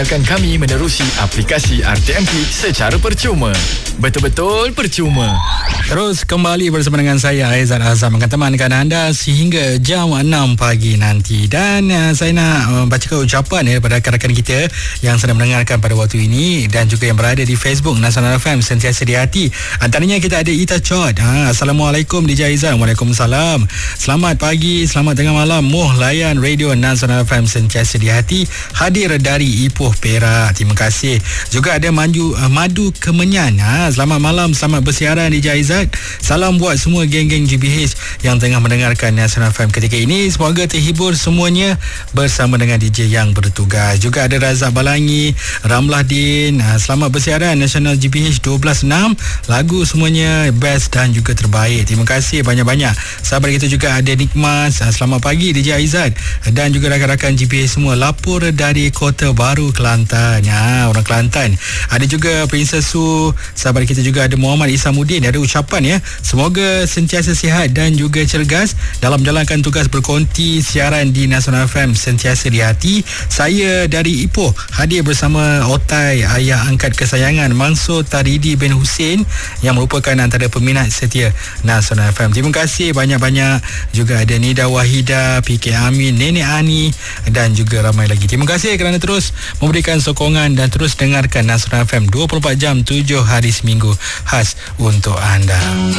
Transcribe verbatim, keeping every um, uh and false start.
Akan kami menerusi aplikasi R T M P secara percuma. Betul-betul percuma. Terus kembali bersama dengan saya Aizat Azam akan temankan anda sehingga jam enam pagi nanti. Dan uh, saya nak uh, bacakan ucapan ya, daripada rakan-rakan kita yang sedang mendengarkan pada waktu ini dan juga yang berada di Facebook Nasional F M Sentiasa di Hati. Antaranya kita ada Ita Chot. Ha, Assalamualaikum D J Aizat. Waalaikumsalam. Selamat pagi, selamat tengah malam. Muh layan Radio Nasional F M Sentiasa di Hati hadir dari Ipoh Perak. Terima kasih. Juga ada Manju uh, Madu Kemenyan. Ha, selamat malam, selamat bersiaran D J Aizat. Salam buat semua geng-geng G B H yang tengah mendengarkan Nasional F M ketika ini. Semoga terhibur semuanya bersama dengan D J yang bertugas. Juga ada Razak Balangi, Ramlah Din. Ha, selamat bersiaran Nasional G B H dua belas enam. Lagu semuanya best dan juga terbaik. Terima kasih banyak-banyak. Sahabat kita juga ada Nikmas. Ha, selamat pagi D J Aizat dan juga rakan-rakan G B H semua. Lapor dari Kota Baru Kelantan. Ha, orang Kelantan. Ada juga Princess Su. Sahabat kita juga ada Muhammad Isamuddin. Ada ucapan ya, semoga sentiasa sihat dan juga cergas dalam menjalankan tugas berkonti siaran di Nasional F M Sentiasa di Hati. Saya dari Ipoh hadir bersama Otai, ayah angkat kesayangan Mansur Taridi bin Hussein yang merupakan antara peminat setia Nasional F M. Terima kasih banyak-banyak. Juga ada Nida Wahida, P K Amin, Nenek Ani dan juga ramai lagi. Terima kasih kerana terus memberikan sokongan dan terus dengarkan Nasional F M dua puluh empat jam tujuh hari seminggu khas untuk anda.